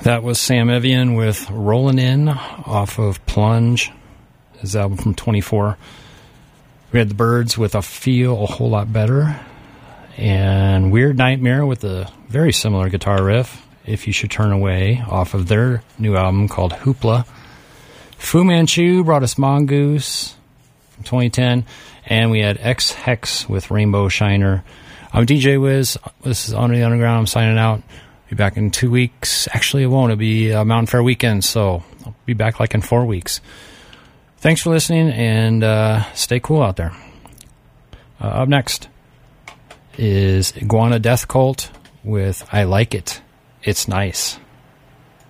That was Sam Evian with Rollin' In off of Plunge, his album from 24. We had the Byrds with I Feel a Whole Lot Better, and Weird Nightmare with a very similar guitar riff, If You Should Turn Away, off of their new album called Hoopla. Fu Manchu brought us Mongoose from 2010, and we had X Hex with Rainbow Shiner. I'm DJ Wiz. This is Under the Underground. I'm signing out. Be back in 2 weeks. Actually, it won't. It'll be Mountain Fair weekend, so I'll be back like in 4 weeks. Thanks for listening, and stay cool out there. Up next is Iguana Death Cult with I Like It. It's Nice.